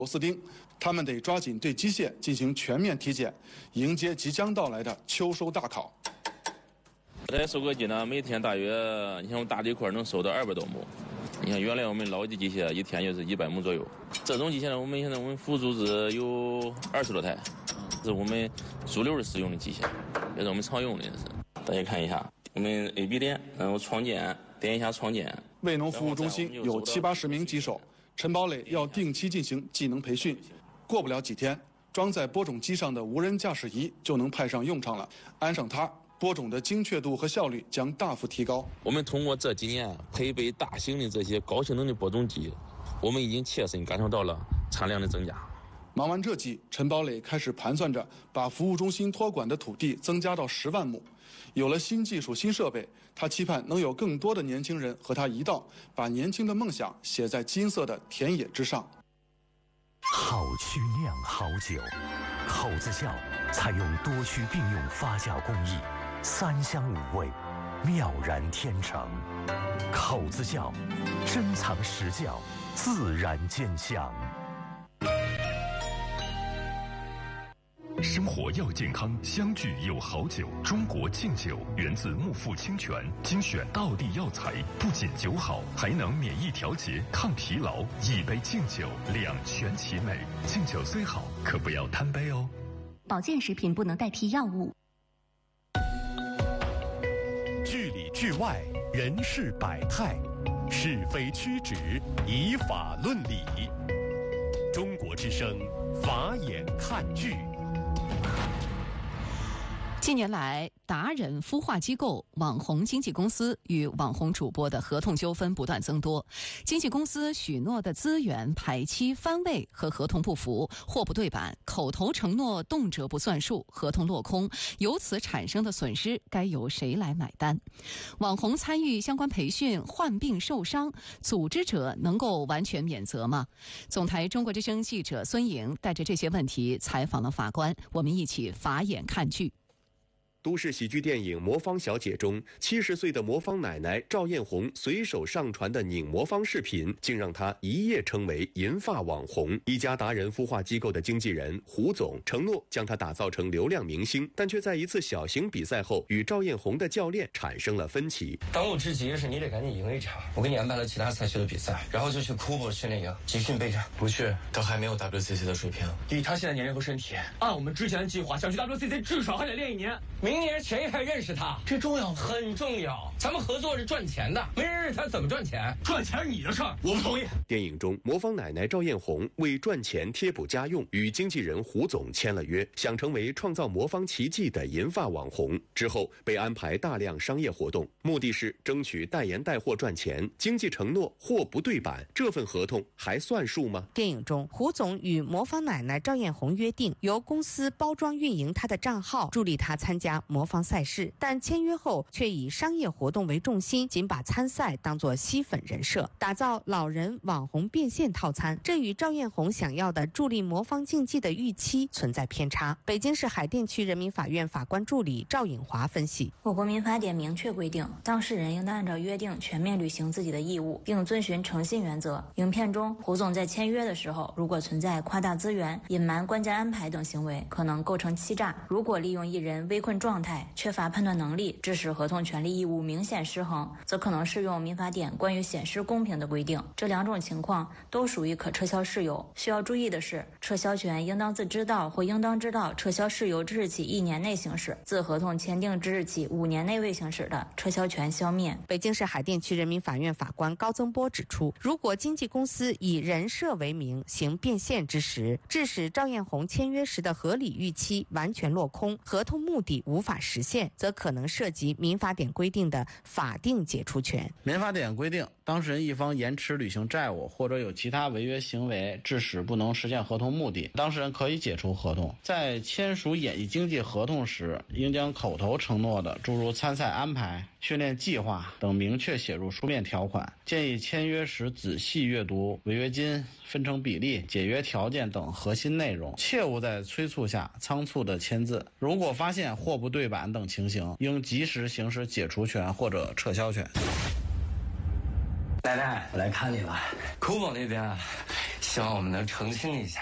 螺丝钉，他们得抓紧对机械进行全面体检，迎接即将到来的秋收大考。 这收割机呢，每天大约，你像我们大的一块能收到200多亩。你看原来我们老的机械一天就是100亩左右，这种机械呢，现在我们辅助是有20多台，这是我们主流的使用的机械，也是我们常用的。大家看一下，我们 AB 点，然后创建，点一下创建。 卫农服务中心有70-80名机手，陈堡垒要定期进行技能培训，过不了几天，装在播种机上的无人驾驶仪就能派上用场了。安上它，播种的精确度和效率将大幅提高。 我们通过这几年配备大型的这些高性能的播种机，我们已经切身感受到了产量的增加。 忙完这季，陈堡垒开始盘算着把服务中心托管的土地增加到10万亩。有了新技术、新设备，他期盼能有更多的年轻人和他一道，把年轻的梦想写在金色的田野之上。 好曲酿好酒，口子窖采用多区并用发酵工艺，3香5味，妙然天成。口子窖，珍藏实窖，自然见香。 生活要健康，相聚有好酒。中国敬酒源自木富清泉，精选道地药材，不仅酒好，还能免疫调节、抗疲劳。一杯敬酒，两全其美。敬酒虽好，可不要贪杯哦。 保健食品不能代替药物。 剧里剧外，人事百态，是非曲直，以法论理。中国之声，法眼看剧。 近年来，达人孵化机构、网红经纪公司与网红主播的合同纠纷不断增多。经纪公司许诺的资源排期翻位和合同不符，货不对版，口头承诺动辄不算数，合同落空，由此产生的损失该由谁来买单？网红参与相关培训患病受伤，组织者能够完全免责吗？总台中国之声记者孙颖带着这些问题采访了法官，我们一起法眼看剧。 都市喜剧电影《魔方小姐》中，70岁的魔方奶奶赵艳红随手上传的拧魔方视频，竟让她一夜成为银发网红。一家达人孵化机构的经纪人胡总承诺将她打造成流量明星，但却在一次小型比赛后与赵艳红的教练产生了分歧。 当务之急是你得赶紧赢一场，我给你安排了其他赛区的比赛，然后就去库珀训练营集训备战。 不去，他还没有 WCC 的水平。 以他现在年龄和身体，按我们之前的计划，想去 WCC 至少还得练1年。明年谁还认识他？这重要吗？很重要。咱们合作是赚钱的，没人认识他怎么赚钱？赚钱是你的事儿，我不同意。 电影中，魔方奶奶赵艳红为赚钱贴补家用，与经纪人胡总签了约，想成为创造魔方奇迹的银发网红。之后被安排大量商业活动，目的是争取代言带货赚钱。经济承诺货不对版，这份合同还算数吗？ 电影中，胡总与魔方奶奶赵艳红约定，由公司包装运营他的账号，助力他参加魔方赛事，但签约后却以商业活动为重心，仅把参赛当作吸粉人设，打造老人网红变现套餐，这与赵艳红想要的助力魔方竞技的预期存在偏差。北京市海淀区人民法院法官助理赵颖华分析， 我国民法典明确规定，当事人应当按照约定全面履行自己的义务，并遵循诚信原则。影片中，胡总在签约的时候，如果存在夸大资源、隐瞒关键安排等行为，可能构成欺诈。如果利用一人危困状态、缺乏判断能力，致使合同权利义务明显失衡，则可能适用民法典关于显失公平的规定。这2种情况都属于可撤销事由。需要注意的是，撤销权应当自知道或应当知道撤销事由之日起1年内行使，自合同签订之日起5年内未行使的，撤销权消灭。 北京市海淀区人民法院法官高增波指出，如果经纪公司以人设为名行变现之时，致使赵艳红签约时的合理预期完全落空，合同目的无法实现，则可能涉及民法典规定的法定解除权。 民法典规定，当事人一方延迟履行债务或者有其他违约行为，致使不能实现合同目的，当事人可以解除合同。在签署演艺经纪合同时，应将口头承诺的诸如参赛安排、训练计划等明确写入书面条款。建议签约时仔细阅读违约金、分成比例、解约条件等核心内容，切勿在催促下仓促的签字。如果发现货不对版等情形，应及时行使解除权或者撤销权。 奶奶，我来看你了。库珀那边希望我们能澄清一下。